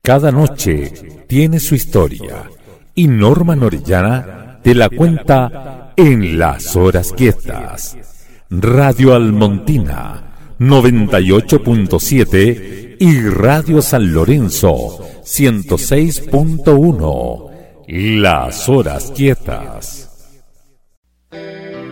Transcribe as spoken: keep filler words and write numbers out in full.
Cada noche tiene su historia y Norma Orellana te la cuenta en Las Horas Quietas. Radio Almontina noventa y ocho punto siete y Radio San Lorenzo ciento seis punto uno. Las Horas Quietas.